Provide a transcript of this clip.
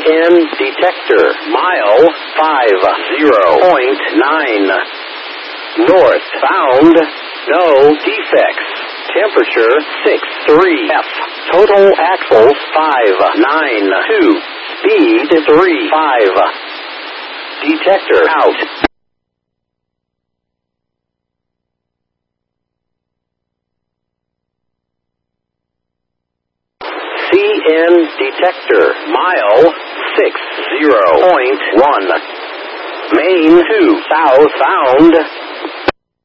CN detector, mile 50.9. North bound, no defects. Temperature 63 F. Total axles 592. Speed 35. Detector out. CN detector, mile 60.1. Main to southbound.